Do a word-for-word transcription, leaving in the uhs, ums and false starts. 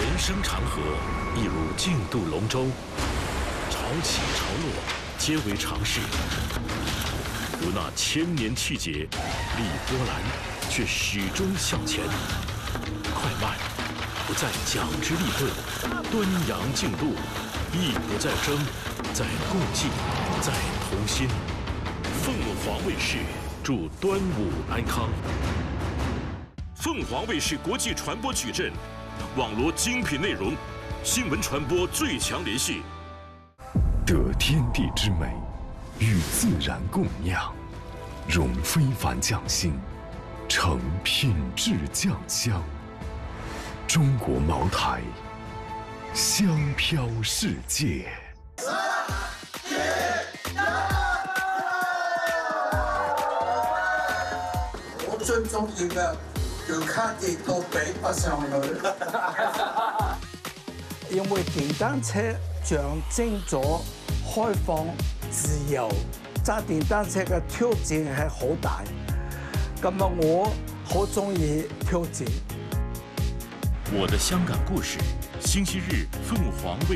人生长河一如竞渡龙舟，潮起潮落皆为常事。如那千年气节，历波澜，却始终向前。快慢不再讲之立顿，端阳竞渡，亦不在争，在共济，在同心。凤凰卫视祝端午安康。凤凰卫视国际传播矩阵，网罗精品内容，新闻传播最强联系。 得天地之美，与自然共酿，融非凡匠心，成品质酱香。中国茅台，香飘世界。 我最中意嘅就卡地都比不上去。 因為電單車象徵咗開放、自由，揸電單車嘅挑戰係好大。咁啊，我好中意挑戰。 我的香港故事，星期日凤凰卫